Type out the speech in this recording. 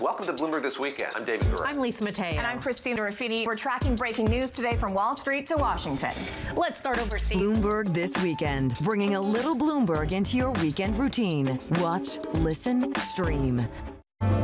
Welcome to Bloomberg This Weekend. I'm David Gura. I'm Lisa Mateo. And I'm Christina Ruffini. We're tracking breaking news today from Wall Street to Washington. Let's start overseas. Bloomberg This Weekend, bringing a little Bloomberg into your weekend routine. Watch, listen, stream.